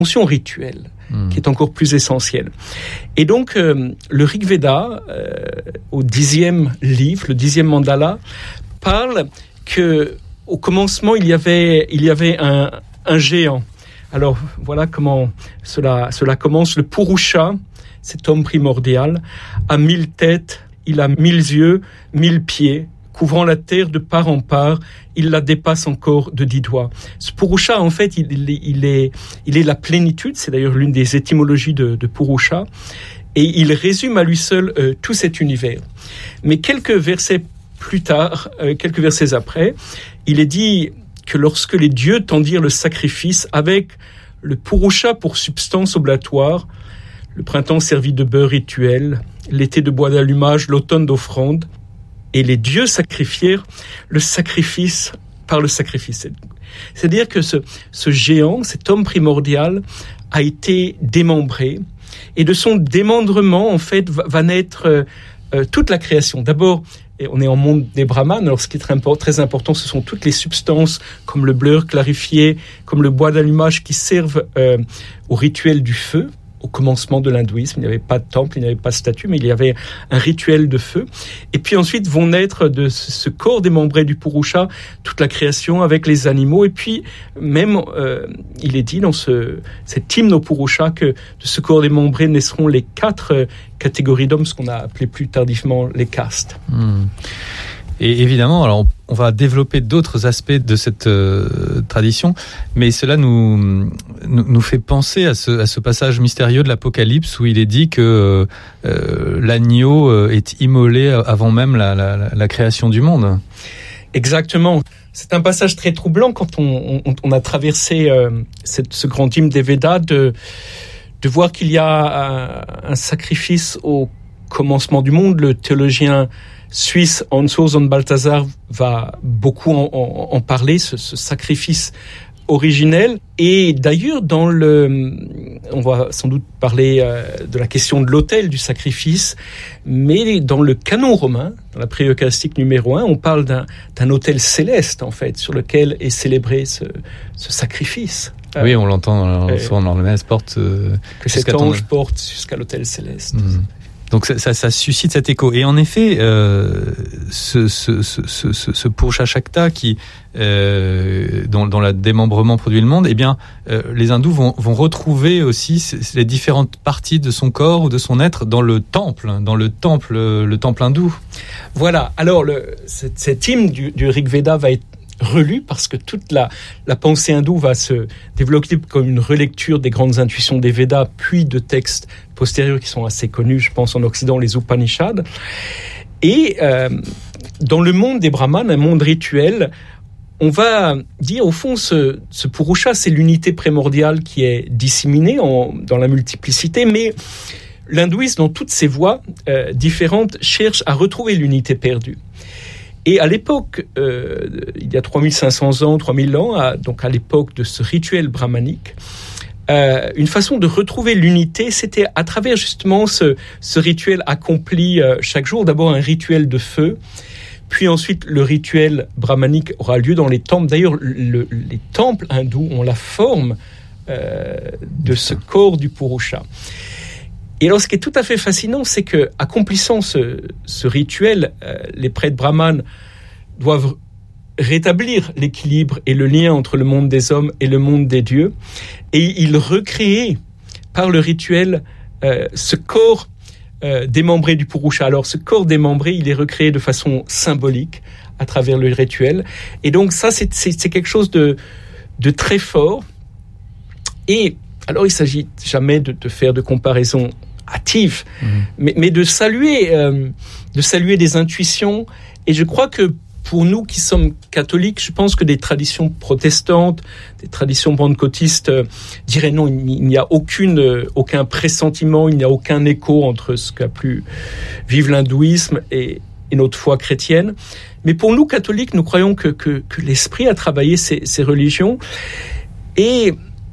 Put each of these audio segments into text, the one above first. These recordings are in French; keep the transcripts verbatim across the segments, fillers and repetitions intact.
dimension rituelle mmh. qui est encore plus essentielle. Et donc, euh, le Rig Veda, euh, au dixième livre, le dixième mandala, parle que au commencement, il y avait, il y avait un, un géant. Alors, voilà comment cela, cela commence. Le Purusha, cet homme primordial, a mille têtes, il a mille yeux, mille pieds, couvrant la terre de part en part, il la dépasse encore de dix doigts. Ce Purusha, en fait, il, il, il, est, il est la plénitude, c'est d'ailleurs l'une des étymologies de, de Purusha, et il résume à lui seul euh, tout cet univers. Mais quelques versets plus tard, euh, quelques versets après, il est dit que lorsque les dieux tendirent le sacrifice avec le Purusha pour substance oblatoire, le printemps servit de beurre rituel, l'été de bois d'allumage, l'automne d'offrande, et les dieux sacrifièrent le sacrifice par le sacrifice. C'est-à-dire que ce, ce géant, cet homme primordial, a été démembré, et de son démembrement, en fait, va, va naître euh, euh, toute la création. D'abord, et on est en monde des brahmanes, alors ce qui est très, très important, ce sont toutes les substances, comme le beurre clarifié, comme le bois d'allumage, qui servent euh, au rituel du feu. Au commencement de l'hindouisme, il n'y avait pas de temple, il n'y avait pas de statue, mais il y avait un rituel de feu. Et puis ensuite vont naître de ce corps démembré du Purusha toute la création avec les animaux. Et puis même, euh, il est dit dans ce, cet hymne au Purusha que de ce corps démembré naîtront les quatre catégories d'hommes, ce qu'on a appelé plus tardivement les castes. Mmh. Et évidemment, alors on va développer d'autres aspects de cette euh, tradition, mais cela nous, nous nous fait penser à ce à ce passage mystérieux de l'Apocalypse où il est dit que euh, l'agneau est immolé avant même la, la, la création du monde. Exactement. C'est un passage très troublant quand on, on, on a traversé euh, cette, ce grand hymne des Védas de de voir qu'il y a un, un sacrifice au commencement du monde. Le théologien suisse Hans Urs Balthasar va beaucoup en, en, en parler, ce, ce sacrifice originel. Et d'ailleurs, dans le, on va sans doute parler euh, de la question de l'autel, du sacrifice, mais dans le canon romain, dans la prière eucharistique numéro un, on parle d'un, d'un autel céleste, en fait, sur lequel est célébré ce, ce sacrifice. Oui, on l'entend euh, souvent dans le messe, porte euh, que cet ange ton... porte jusqu'à l'autel céleste. Mmh. Donc ça, ça, ça suscite cet écho. Et en effet, euh, ce, ce, ce, ce, ce Purusha Shakta qui, euh, dont, dont le démembrement produit le monde, eh bien, euh, les hindous vont, vont retrouver aussi les différentes parties de son corps ou de son être dans le temple, dans le temple, le temple hindou. Voilà. Alors, le, cet, cet hymne du, du Rig Veda va être relu parce que toute la, la pensée hindoue va se développer comme une relecture des grandes intuitions des Védas, puis de textes postérieurs qui sont assez connus, je pense en Occident, les Upanishads. Et euh, dans le monde des brahmanes, un monde rituel, on va dire au fond ce, ce Purusha, c'est l'unité primordiale qui est disséminée en, dans la multiplicité, mais l'hindouisme, dans toutes ses voies euh, différentes, cherche à retrouver l'unité perdue. Et à l'époque, euh, il y a trois mille cinq cents ans, trois mille ans, à, donc à l'époque de ce rituel brahmanique, euh, une façon de retrouver l'unité, c'était à travers justement ce, ce rituel accompli euh, chaque jour. D'abord un rituel de feu, puis ensuite le rituel brahmanique aura lieu dans les temples. D'ailleurs, le, les temples hindous ont la forme euh, de ce corps du Purusha. Et alors, ce qui est tout à fait fascinant, c'est que, accomplissant ce, ce rituel, euh, les prêtres brahmanes doivent rétablir l'équilibre et le lien entre le monde des hommes et le monde des dieux. Et ils recréent, par le rituel, euh, ce corps euh, démembré du Purusha. Alors, ce corps démembré, il est recréé de façon symbolique à travers le rituel. Et donc, ça, c'est, c'est, c'est quelque chose de, de très fort. Et alors, il ne s'agit jamais de, de faire de comparaisons hâtives, mmh. mais, mais de saluer, euh, de saluer des intuitions. Et je crois que pour nous qui sommes catholiques, je pense que des traditions protestantes, des traditions pentecôtistes euh, diraient non, il n'y a aucune, euh, aucun pressentiment, il n'y a aucun écho entre ce qu'a pu vivre l'hindouisme et, et notre foi chrétienne. Mais pour nous catholiques, nous croyons que, que, que l'esprit a travaillé ces, ces religions. Et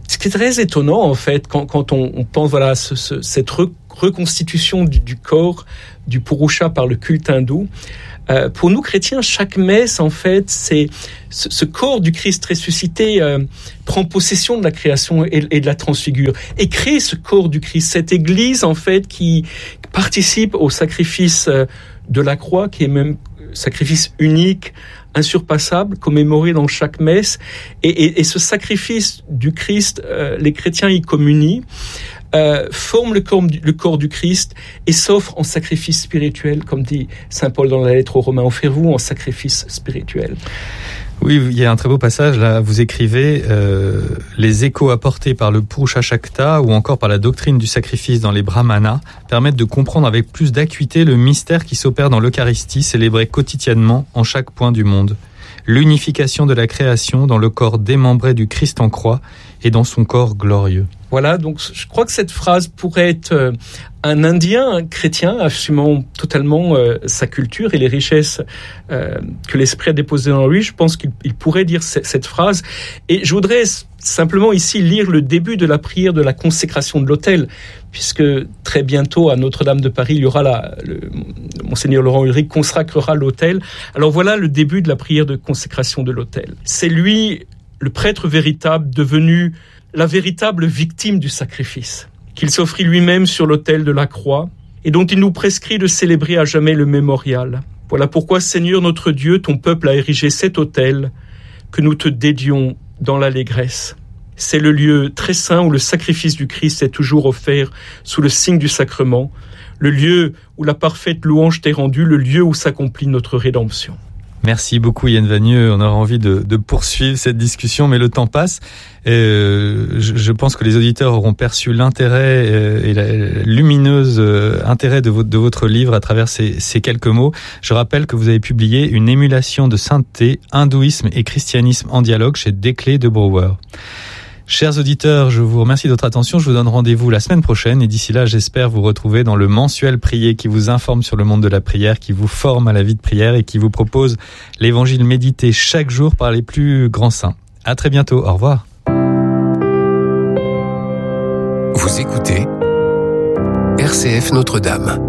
Ce qui est très étonnant, en fait, quand, quand on, on pense, voilà, ce, ce, cette re, reconstitution du, du corps du Purusha par le culte hindou, euh, pour nous chrétiens, chaque messe, en fait, c'est ce, ce corps du Christ ressuscité euh, prend possession de la création et, et de la transfigure et crée ce corps du Christ, cette Église, en fait, qui participe au sacrifice euh, de la croix, qui est même sacrifice unique, insurpassable, commémoré dans chaque messe. Et, et, et ce sacrifice du Christ, euh, les chrétiens y communient, euh, forment le corps, le corps du Christ et s'offrent en sacrifice spirituel, comme dit saint Paul dans la lettre aux Romains. Offrez-vous en sacrifice spirituel. Oui, il y a un très beau passage, là, vous écrivez euh, les échos apportés par le Purusha Shakta ou encore par la doctrine du sacrifice dans les Brahmanas permettent de comprendre avec plus d'acuité le mystère qui s'opère dans l'Eucharistie célébrée quotidiennement en chaque point du monde. L'unification de la création dans le corps démembré du Christ en croix et dans son corps glorieux. Voilà, donc je crois que cette phrase pourrait être euh, un Indien, un chrétien, assumant totalement euh, sa culture et les richesses euh, que l'Esprit a déposées en lui. Je pense qu'il il pourrait dire c- cette phrase. Et je voudrais simplement ici lire le début de la prière de la consécration de l'autel, puisque très bientôt à Notre-Dame de Paris, il y aura la, le, Monseigneur Laurent Ulrich consacrera l'autel. Alors voilà le début de la prière de consécration de l'autel. C'est lui, le prêtre véritable, devenu la véritable victime du sacrifice, qu'il s'offrit lui-même sur l'autel de la croix et dont il nous prescrit de célébrer à jamais le mémorial. Voilà pourquoi, Seigneur notre Dieu, ton peuple a érigé cet autel que nous te dédions dans l'allégresse. C'est le lieu très saint où le sacrifice du Christ est toujours offert sous le signe du sacrement, le lieu où la parfaite louange t'est rendue, le lieu où s'accomplit notre rédemption. Merci beaucoup Yann Vagneux, on aura envie de, de poursuivre cette discussion, mais le temps passe. Euh, je, je pense que les auditeurs auront perçu l'intérêt euh, et la, la lumineuse euh, intérêt de votre, de votre livre à travers ces, ces quelques mots. Je rappelle que vous avez publié une émulation de sainteté, hindouisme et christianisme en dialogue chez Desclés de Brouwer. Chers auditeurs, je vous remercie de votre attention. Je vous donne rendez-vous la semaine prochaine et d'ici là, j'espère vous retrouver dans le mensuel Prier qui vous informe sur le monde de la prière, qui vous forme à la vie de prière et qui vous propose l'évangile médité chaque jour par les plus grands saints. À très bientôt. Au revoir. Vous écoutez R C F Notre-Dame.